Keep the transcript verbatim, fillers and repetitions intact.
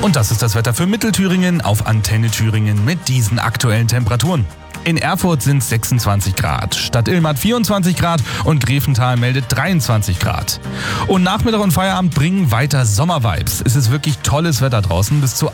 Und das ist das Wetter für Mittelthüringen auf Antenne Thüringen mit diesen aktuellen Temperaturen. In Erfurt sind es sechsundzwanzig Grad, Stadt Illm vierundzwanzig Grad und Grevental meldet dreiundzwanzig Grad. Und Nachmittag und Feierabend bringen weiter Sommervibes. Es ist wirklich tolles Wetter draußen, bis zu